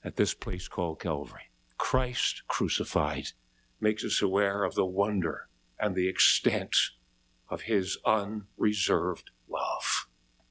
at this place called Calvary. Christ crucified makes us aware of the wonder and the extent of his unreserved love.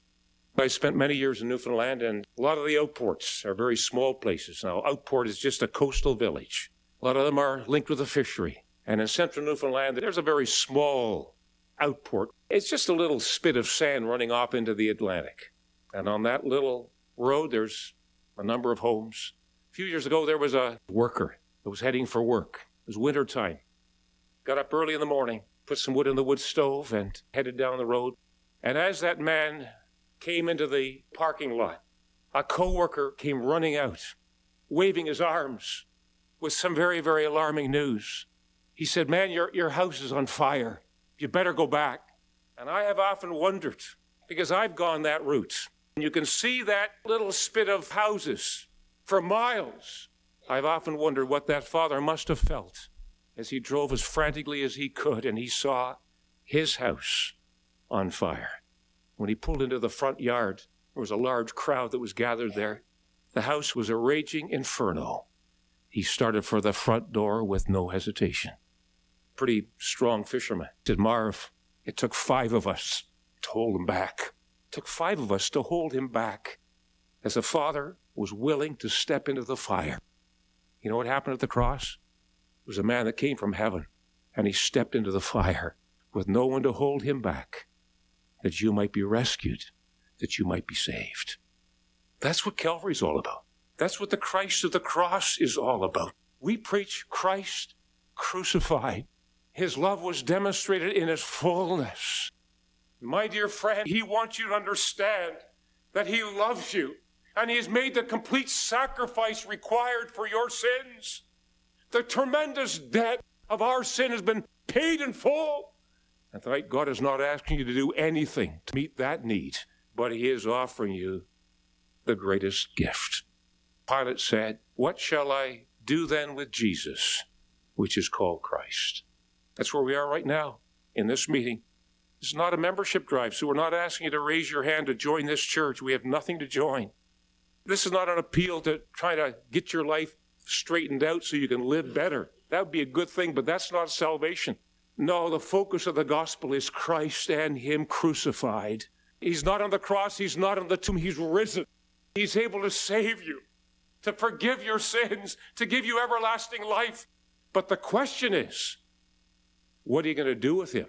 I spent many years in Newfoundland, and a lot of the outports are very small places. Now, outport is just a coastal village. A lot of them are linked with a fishery. And in central Newfoundland, there's a very small outport. It's just a little spit of sand running off into the Atlantic. And on that little road, there's a number of homes. A few years ago, there was a worker that was heading for work. It was wintertime. Got up early in the morning, put some wood in the wood stove, and headed down the road. And as that man came into the parking lot, a co-worker came running out, waving his arms with some very, very alarming news. He said, "Man, your house is on fire. You better go back." And I have often wondered, because I've gone that route. You can see that little spit of houses for miles. I've often wondered what that father must have felt as he drove as frantically as he could and he saw his house on fire. When he pulled into the front yard, there was a large crowd that was gathered there. The house was a raging inferno. He started for the front door with no hesitation. Pretty strong fisherman. He said, "Marv, it took 5 of us to hold him back. It took 5 of us to hold him back as the Father was willing to step into the fire." You know what happened at the cross? It was a man that came from heaven, and he stepped into the fire with no one to hold him back, that you might be rescued, that you might be saved. That's what Calvary's all about. That's what the Christ of the cross is all about. We preach Christ crucified. His love was demonstrated in its fullness. My dear friend, he wants you to understand that he loves you, and he has made the complete sacrifice required for your sins. The tremendous debt of our sin has been paid in full. And tonight, God is not asking you to do anything to meet that need, but he is offering you the greatest gift. Pilate said, "What shall I do then with Jesus, which is called Christ?" That's where we are right now in this meeting. This is not a membership drive, so we're not asking you to raise your hand to join this church. We have nothing to join. This is not an appeal to try to get your life straightened out so you can live better. That would be a good thing, but that's not salvation. No, the focus of the gospel is Christ and him crucified. He's not on the cross. He's not on the tomb. He's risen. He's able to save you, to forgive your sins, to give you everlasting life. But the question is, what are you going to do with him?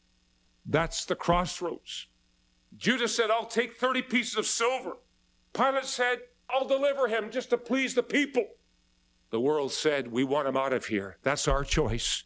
That's the crossroads. Judas said, "I'll take 30 pieces of silver." Pilate said, "I'll deliver him just to please the people." The world said, "We want him out of here." That's our choice.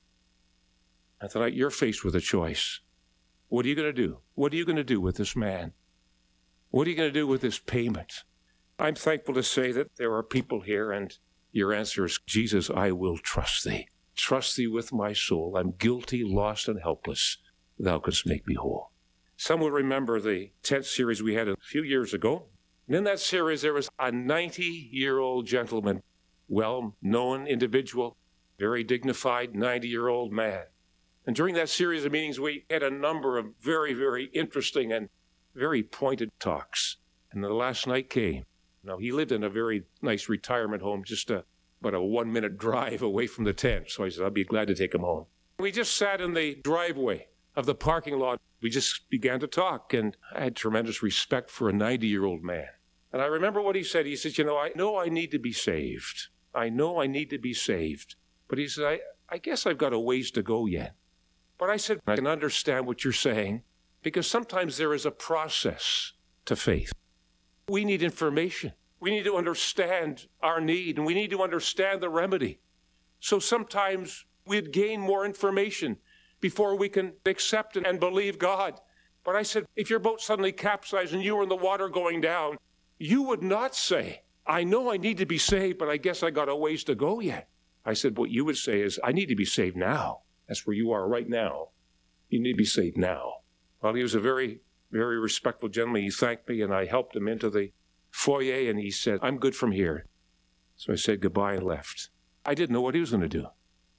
And tonight you're faced with a choice. What are you going to do? What are you going to do with this man? What are you going to do with this payment? I'm thankful to say that there are people here, and your answer is, "Jesus, I will trust thee. Trust thee with my soul. I'm guilty, lost, and helpless. Thou canst make me whole." Some will remember the tent series we had a few years ago. And in that series, there was a 90-year-old gentleman, well-known individual, very dignified 90-year-old man. And during that series of meetings, we had a number of very, very interesting and very pointed talks. And the last night came. Now, he lived in a very nice retirement home, just about a 1-minute drive away from the tent. So I said, "I'll be glad to take him home." We just sat in the driveway of the parking lot. We just began to talk, and I had tremendous respect for a 90-year-old man. And I remember what he said. He said, I know I need to be saved. I know I need to be saved. But he said, I guess I've got a ways to go yet. But I said, I can understand what you're saying, because sometimes there is a process to faith. We need information. We need to understand our need, and we need to understand the remedy. So sometimes we'd gain more information before we can accept and believe God. But I said, if your boat suddenly capsized and you were in the water going down, you would not say, "I know I need to be saved, but I guess I got a ways to go yet." I said, what you would say is, "I need to be saved now." That's where you are right now. You need to be saved now. Well, he was a very, very respectful gentleman. He thanked me, and I helped him into the foyer, and he said, "I'm good from here." So I said goodbye and left. I didn't know what he was going to do.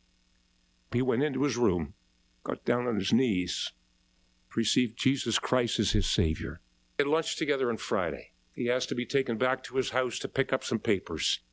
He went into his room, got down on his knees, received Jesus Christ as his Savior. We had lunch together on Friday. He asked to be taken back to his house to pick up some papers.